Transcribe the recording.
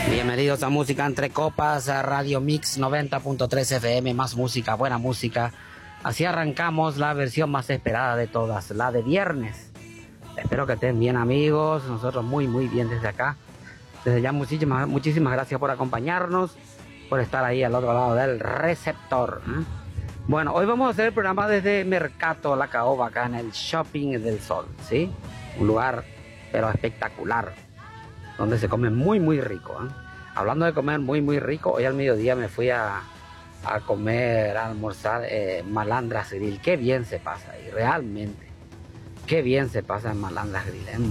Bienvenidos a Música Entre Copas, a Radio Mix 90.3 FM, más música, buena música. Así arrancamos la versión más esperada de todas, la de viernes. Espero que estén bien, amigos, nosotros muy bien desde acá. Desde ya muchísimas gracias por acompañarnos, por estar ahí al otro lado del receptor. Bueno, hoy vamos a hacer el programa desde Mercato La Caoba, acá en el Shopping del Sol, ¿sí? Un lugar, pero espectacular, donde se come muy rico, ¿eh? Hablando de comer muy rico, hoy al mediodía me fui a comer, a almorzar Malandras Grill. Qué bien se pasa ahí, realmente. Qué bien se pasa en Malandras Grill, ¿eh?